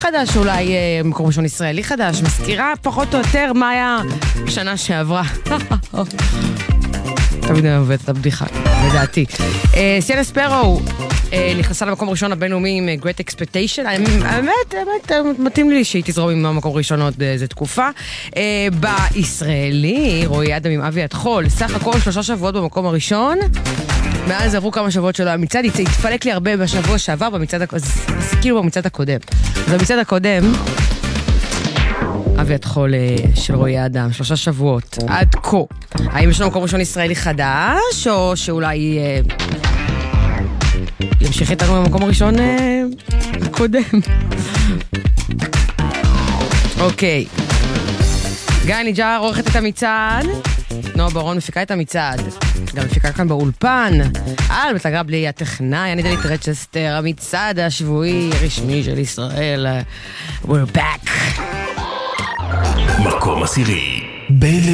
חדש, אולי מקום ראשון ישראלי חדש, מזכירה פחות או יותר מה היה שנה שעברה. תמיד אני עובדת את הבדיחה, לדעתי. סיאנה ספארו נכנסה למקום ראשון הבינלאומי עם Great Expectation. האמת, מתאים לי שהיא תזרום עם המקום ראשון עוד איזה תקופה. בישראלי, רועי אדם עם אבי התחול, סך הכל 3 שבועות במקום הראשון. מאז עברו כמה שבועות שלו המצעד, התפלק לי הרבה בשבוע שעבר כאילו במצעד הקודם. במצעד הקודם, אבי התחול של רועי אדם, 3 שבועות, עד כה. האם יש לנו מקום ראשון ישראלי חדש, או שאולי ימשיך איתנו במקום הראשון הקודם? אוקיי. גיא ניג'אר עורכת את המצעד, נועה ברון מפיקה את המצעד, גם מפיקה כאן באולפן, בתגרה בלי הטכנאי, אני דלית רצ'סטר, המצעד השבועי רשמי של ישראל. We're back. מקום עשירי.